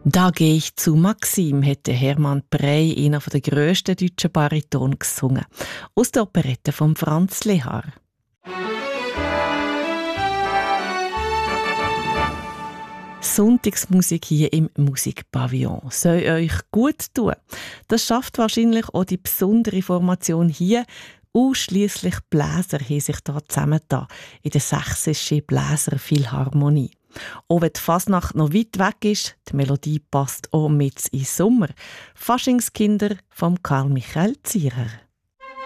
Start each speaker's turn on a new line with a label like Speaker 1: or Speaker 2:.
Speaker 1: «Da gehe ich zu Maxim», hätte Hermann Prey, einer der grössten deutschen Baritonen, gesungen. Aus der Operette von Franz Lehár. Sonntagsmusik hier im Musikpavillon soll euch gut tun. Das schafft wahrscheinlich auch die besondere Formation hier. Ausschliesslich Bläser haben sich da zusammengetan in der sächsischen Bläserphilharmonie. Auch wenn die Fasnacht noch weit weg ist, die Melodie passt auch mit in den Sommer. Faschingskinder von Karl Michael Zierer.